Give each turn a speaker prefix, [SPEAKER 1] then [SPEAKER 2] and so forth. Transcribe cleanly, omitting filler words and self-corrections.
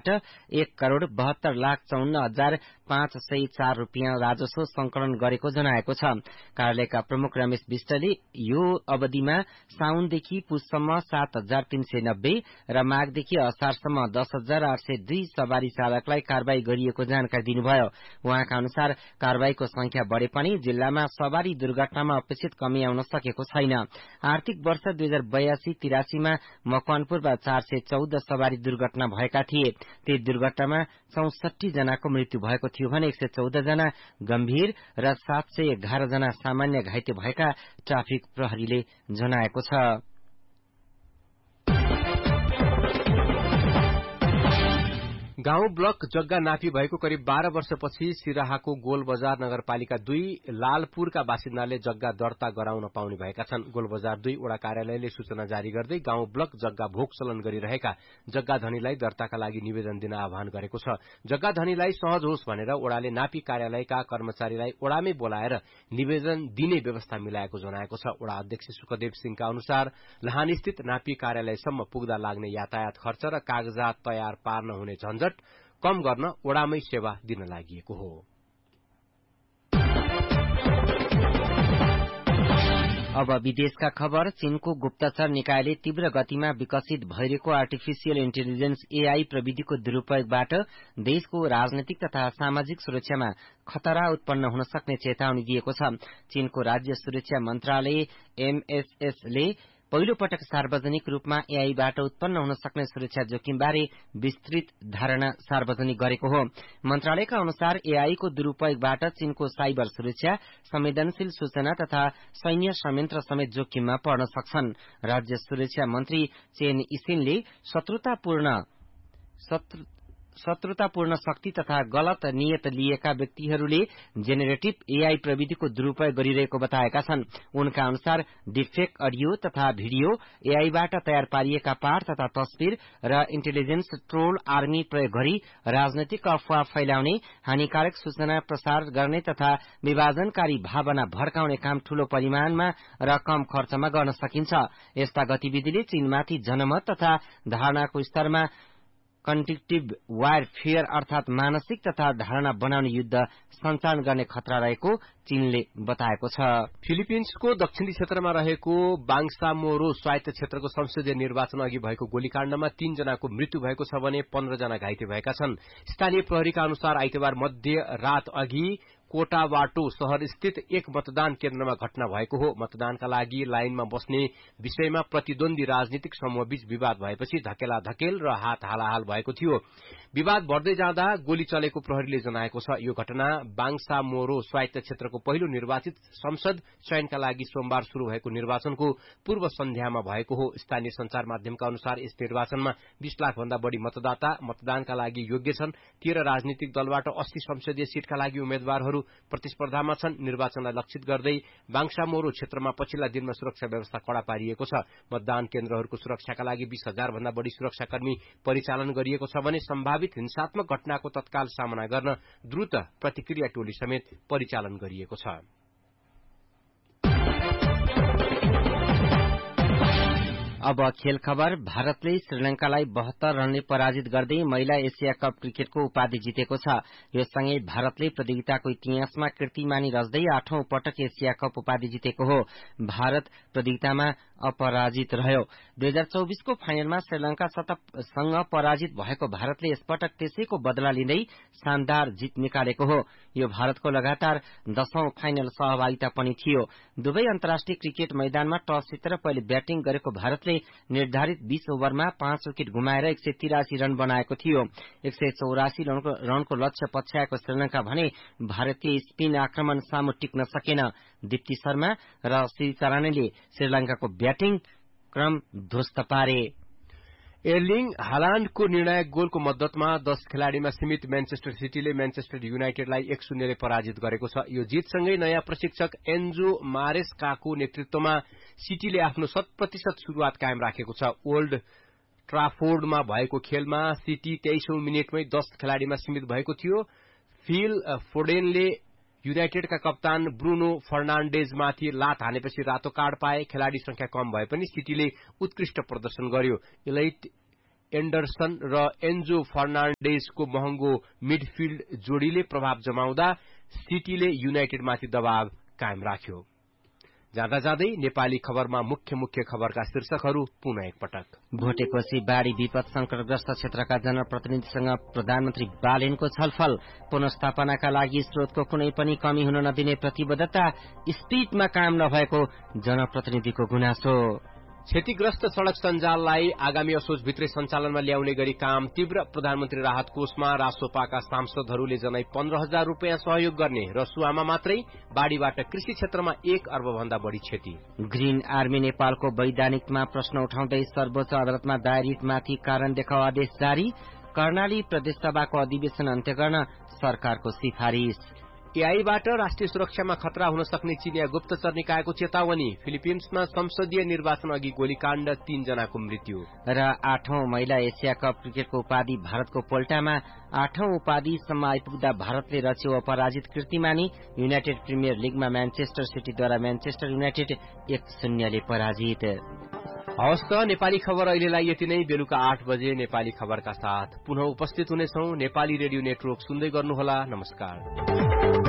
[SPEAKER 1] बाट 1,72,54,504 रुपियाँ राजस्व संकलन गरेको जनाएको छ। कार्यालयका प्रमुख रमेश विष्टले यो अवधिमा साउनदेखि पुससम्म 7,390 र माघदेखि असारसम्म 10,802 सवारी चालकलाई कारबाही गरिएको जानकारी दिनुभयो। उहाँका अनुसार कारबाहीको संख्या बढ़े पनि जिल्लामा सवारी दुर्घटनामा अपेक्षित कमी आउन सकेको छैन। आर्थिक वर्ष 2082-83 मा मकवानपुरमा 414 सवारी दुर्घटना भएका थिए। ती दुर्घटनामा 64 जनाको मृत्यु भएको थियो भने 114 जना गम्भीर र 711 जना सामान्य घाइते भएका ट्राफिक प्रहरीले जनाएको छ।
[SPEAKER 2] गाउँ ब्लक जग्गा नापी भएको करिब 12 वर्षपछि सिराहाको गोलबजार नगरपालिका 2 लालपुरका बासिन्दाले जग्गा दर्ता गराउन पाउने भएका छन्। गोलबजार 2 वडा कार्यालयले सूचना जारी गर्दै गाउँ ब्लक जग्गा भोगचलन गरिरहेका जग्गा धनीलाई दर्ताका लागि निवेदन दिन आह्वान गरेको छ। जग्गा धनीलाई सहज होस् भनेर वडाले नापी कार्यालयका कर्मचारीलाई वडामै बोलाएर निवेदन दिने व्यवस्था मिलाएको जनाएको छ। वडा अध्यक्ष सुखदेव सिंहका अनुसार लाहानस्थित नापी कार्यालयसम्म पुग्दा लाग्ने यातायात खर्च र कागजात तयार पार्न हुने झन्झट कम गर्न वडामै सेवा दिन लागि हो।
[SPEAKER 1] अब विदेशका खबर। चीनको गुप्तचर निकायले तीव्र गतिमा विकसित भइरहेको आर्टिफिशियल इन्टेलिजेन्स एआई प्रविधिको दुरूपयोगबाट देशको राजनैतिक तथा सामाजिक सुरक्षामा खतरा उत्पन्न हुन सक्ने चेतावनी दिएको छ। चीनको राज्य सुरक्षा मन्त्रालय एमएसएसले पहिलो पटक सार्वजनिक रूपमा एआईबाट उत्पन्न हुन सक्ने सुरक्षा जोखिमबारे विस्तृत धारणा सार्वजनिक गरेको हो। मन्त्रालयका अनुसार एआईको दुरूपयोगबाट चीनको साइबर सुरक्षा, संवेदनशील सूचना तथा सैन्य संयन्त्र समेत जोखिममा पर्न सक्छन्। राज्य सुरक्षा मन्त्री चेन इसिनले शत्रुतापूर्ण शक्ति तथा गलत नियत लिएका व्यक्तिहरूले जेनेरेटिभ एआई प्रविधिको दुरूपयोग गरिरहेको बताएका छन्। उनका अनुसार डिफेक्ट अडियो तथा भिडियो, एआईबाट तयार पारिएका पाठ तथा तस्विर र इन्टेलिजेन्स ट्रोल आर्मी प्रयोग गरी राजनैतिक अफवाह फैलाउने, हानिकारक सूचना प्रसार गर्ने तथा विभाजनकारी भावना भड्काउने काम ठूलो परिमाणमा र कम खर्चमा गर्न सकिन्छ। यस्ता गतिविधिले चीनमाथि जनमत तथा धारणाको स्तरमा कन्टिक्टिभ वारफेयर अर्थात मानसिक तथा धारणा बनाउने युद्ध सञ्चालन गर्ने खतरा रहेको चीनले बताएको छ।
[SPEAKER 2] फिलिपिन्सको दक्षिणी क्षेत्रमा रहेको बाङसामोरो स्वायत्त क्षेत्रको संसदीय निर्वाचन अघि भएको गोलीकाण्डमा 3 जनाको मृत्यु भएको छ भने 15 जना घाइते भएका छन्। स्थानीय प्रहरीका अनुसार आइतबार मध्य रात अघि कोटाबाटो शहरस्थित एक मतदान केन्द्रमा घटना भएको हो। मतदानका लागि लाइनमा बस्ने विषयमा प्रतिद्वन्दी राजनीतिक समूहबीच विवाद भएपछि धकेलाधकेल र हात हालाहाल भएको थियो। विवाद बढ़दै जाँदा गोली चलेको प्रहरीले जनाएको छ। यो घटना बाङसामोरो स्वायत्त क्षेत्रको पहिलो निर्वाचित संसद चयनका लागि सोमबार शुरू भएको निर्वाचनको पूर्व सन्ध्यामा भएको हो। स्थानीय संचार माध्यमका अनुसार यस निर्वाचनमा 20 लाख भन्दा बढ़ी मतदाता मतदानका लागि योग्य छन्। 13 राजनीतिक दलबाट 80 संसदीय सीटका लागि उम्मेद्वारहरू प्रतिस्पर्धामा छन्। निर्वाचनलाई लक्षित गर्दै बाङसामोरो क्षेत्रमा पछिल्ला दिनमा सुरक्षा व्यवस्था कड़ा पारिएको छ। मतदान केन्द्रहरूको सुरक्षाका लागि 20,000 भन्दा बढ़ी सुरक्षाकर्मी परिचालन गरिएको छ भने सम्भावित हिंसात्मक घटनाको तत्काल सामना गर्न द्रुत प्रतिक्रिया टोली समेत परिचालन गरिएको छ।
[SPEAKER 1] अब खेल खबर। भारतले श्रीलंकालाई 72 रनले पराजित गर्दै महिला एशिया कप क्रिकेटको उपाधि जितेको छ। यो सँगै भारतले प्रतियोगिताको इतिहासमा कीर्तिमानी रच्दै 8औं पटक एशिया कप उपाधि जितेको हो। भारत प्रतियोगितामा अपराजित रह्यो। 2024 को फाइनलमा श्रीलंकासँग पराजित भएको भारतले यसपटक त्यसैको बदला लिँदै शानदार जित निकालेको हो। यो भारतको लगातार 10औं फाइनल सहभागिता पनि थियो। दुवै अन्तर्राष्ट्रिय क्रिकेट मैदानमा टस जितेर पहिले ब्याटिङ गरेको भारतले निर्धारित 20 ओभरमा 5 विकेट गुमाएर 183 रन बनाएको थियो। 184 रनको लक्ष्य पछ्याएको श्रीलंका भने भारतीय स्पिन आक्रमण सामु टिक्न सकेन। दीप्ति शर्मा र श्रीचरणले श्रीलंकाको ब्याटिङ क्रम ध्वस्त पारे।
[SPEAKER 2] एर्लिङ हालाण्डको निर्णायक गोलको मद्दतमा 10 खेलाड़ीमा सीमित मैनचेस्टर सिटीले मैनचेस्टर युनाइटेडलाई 1-0 ले पराजित गरेको छ। यो जितसँगै नयाँ प्रशिक्षक एन्जो मारेस्काको नेतृत्वमा सिटीले आफ्नो 100% शुरूआत कायम राखेको छ। ओल्ड ट्राफोर्डमा भएको खेलमा सिटी 23औं मिनेटमै 10 खेलाड़ीमा सीमित भएको थियो। फिल फोडेनले युनाइटेडका कप्तान ब्रुनो फर्नान्डेजमाथि लात हानेपछि रातो कार्ड पाए। खेलाड़ी संख्या कम भए पनि सिटीले उत्कृष्ट प्रदर्शन गर्यो। एन्डरसन र एन्जो फर्नान्डेजको महँगो मिडफिल्ड जोडीले प्रभाव जमाउँदा सिटीले युनाइटेडमाथि दबाव कायम राख्यो। जाँदा जाँदै नेपाली खबरमा मुख्य खबरका शीर्षकहरू पुनः एकपटक।
[SPEAKER 1] भोटेकोशी बाढ़ी विपद संकटग्रस्त क्षेत्रका जनप्रतिनिधिसँग प्रधानमन्त्री बालेनको छलफल। पुनर्स्थापनाका लागि स्रोतको कुनै पनि कमी हुन नदिने प्रतिबद्धता। स्पीडमा काम नभएको जनप्रतिनिधिको गुनासो।
[SPEAKER 2] क्षतिग्रस्त सड़क सञ्जाललाई आगामी असोजभित्रै सञ्चालनमा ल्याउने गरी काम तीव्र। प्रधानमन्त्री राहत कोषमा रासोपाका सांसदहरूले जनै 15,000 रूपियाँ सहयोग गर्ने। रसुवामा मात्रै बाढ़ीबाट कृषि क्षेत्रमा 1 अर्ब भन्दा बढ़ी क्षति। ग्रीन आर्मी नेपालको वैधानिकमा प्रश्न उठाउँदै सर्वोच्च अदालतमा दायर रिटमाथि कारण देखाउ आदेश जारी। कर्णाली प्रदेशसभाको अधिवेशन अन्त्य गर्न सरकारको सिफारिश। एआईबाट राष्ट्रिय सुरक्षामा खतरा हुन सक्ने चिनिया गुप्तचर निकायको चेतावनी। फिलिपिन्समा संसदीय निर्वाचन अघि गोलीकाण्ड 3 जनाको मृत्यु। र 8औं महिला एसिया कप क्रिकेटको उपाधि भारतको पोल्टामा। 8औं उपाधिसम्म आइपुग्दा भारतले रच्यो अपराजित कीर्तिमानी। United premier लीगमा Manchester सिटीद्वारा Manchester United 1-0 ले पराजित। हवस् त नेपाली खबर अहिलेलाई यति नै। बेलुका 8 बजे नेपाली खबरका साथ पुनः उपस्थित हुनेछौं। नेपाली रेडियो नेटवर्क सुन्दै गर्नुहोला। नमस्कार।